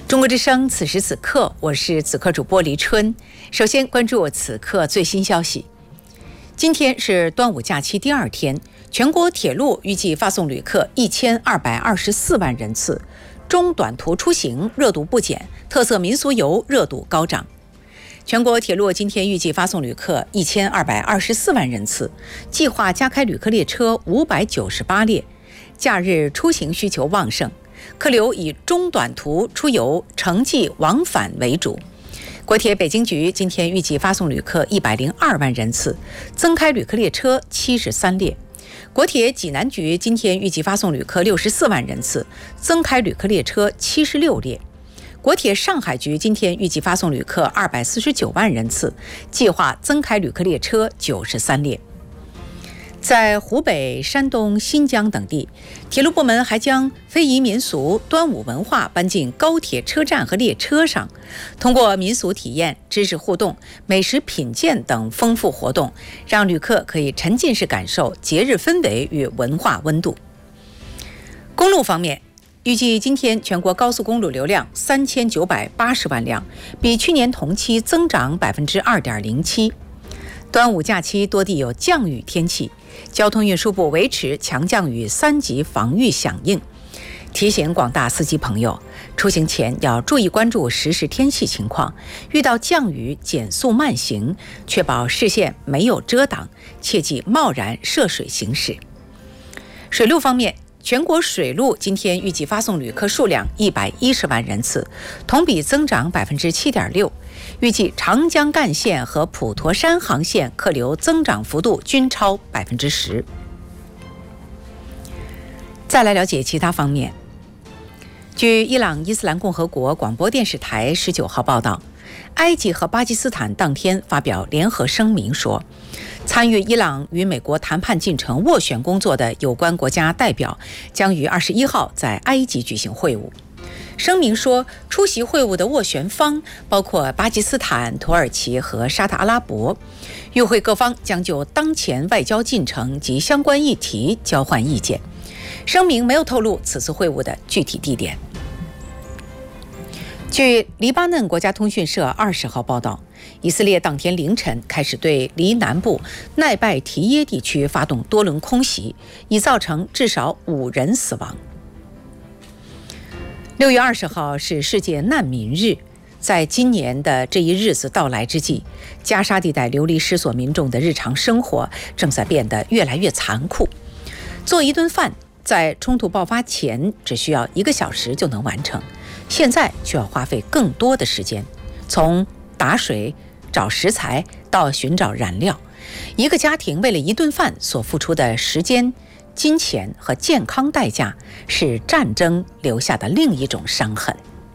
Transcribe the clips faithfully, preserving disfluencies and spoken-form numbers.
中国之声，此时此刻，我是此刻主播黎春。首先关注我此刻最新消息。今天是端午假期第二天，全国铁路预计发送旅客一千二百二十四万人次，中短途出行热度不减，特色民俗游热度高涨。全国铁路今天预计发送旅客一千二百二十四万人次，计划加开旅客列车五百九十八列。假日出行需求旺盛，客流以中短途出游、城际往返为主。国铁北京局今天预计发送旅客一百零二万人次，增开旅客列车七十三列。国铁济南局今天预计发送旅客六十四万人次，增开旅客列车七十六列。国铁上海局今天预计发送旅客二百四十九万人次，计划增开旅客列车九十三列。在湖北、山东、新疆等地，铁路部门还将非遗民俗、端午文化搬进高铁车站和列车上，通过民俗体验、知识互动、美食品鉴等丰富活动，让旅客可以沉浸式感受节日氛围与文化温度。公路方面，预计今天全国高速公路流量三千九百八十万辆，比去年同期增长百分之二点零七。端午假期多地有降雨天气，交通运输部维持强降雨三级防御响应，提醒广大司机朋友，出行前要注意关注实时天气情况，遇到降雨减速慢行，确保视线没有遮挡，切忌贸然涉水行驶。水路方面，全国水路今天预计发送旅客数量一百一十万人次，同比增长百分之七点六。预计长江干线和普陀山航线客流增长幅度均超百分之十。再来了解其他方面。据伊朗伊斯兰共和国广播电视台十九号报道，埃及和巴基斯坦当天发表联合声明说，参与伊朗与美国谈判进程斡旋工作的有关国家代表将于二十一号在埃及举行会晤。声明说，出席会晤的斡旋方包括巴基斯坦、土耳其和沙特阿拉伯，与会各方将就当前外交进程及相关议题交换意见。声明没有透露此次会晤的具体地点。据黎巴嫩国家通讯社二十号报道，以色列当天凌晨开始对黎南部奈拜提耶地区发动多轮空袭，已造成至少五人死亡。六月二十号是世界难民日，在今年的这一日子到来之际，加沙地带流离失所民众的日常生活正在变得越来越残酷。做一顿饭，在冲突爆发前只需要一个小时就能完成，现在却要花费更多的时间，从打水、找食材到寻找燃料。一个家庭为了一顿饭所付出的时间、金钱和健康代价，是战争留下的另一种伤痕。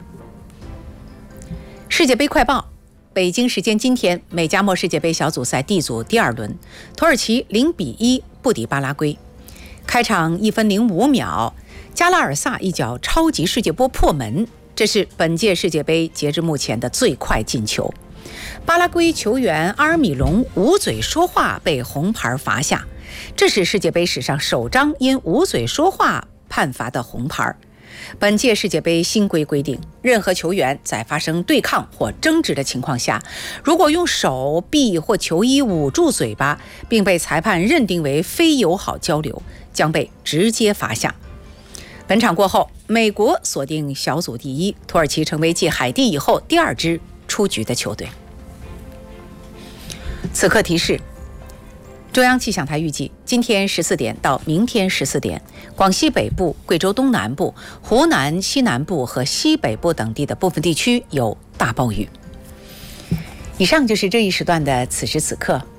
世界杯快报：北京时间今天，美加墨世界杯小组赛 D 组第二轮，土耳其零比一不敌巴拉圭。开场一分零五秒，加拉尔萨一脚超级世界波破门，这是本届世界杯截至目前的最快进球。巴拉圭球员阿尔米隆捂嘴说话被红牌罚下，这是世界杯史上首张因捂嘴说话判罚的红牌。本届世界杯新规规定，任何球员在发生对抗或争执的情况下，如果用手臂或球衣捂住嘴巴，并被裁判认定为非友好交流，将被直接罚下。本场过后，美国锁定小组第一，土耳其成为继海地以后第二支出局的球队。此刻提示：中央气象台预计，今天十四点到明天十四点，广西北部、贵州东南部、湖南西南部和西北部等地的部分地区有大暴雨。以上就是这一时段的此时此刻。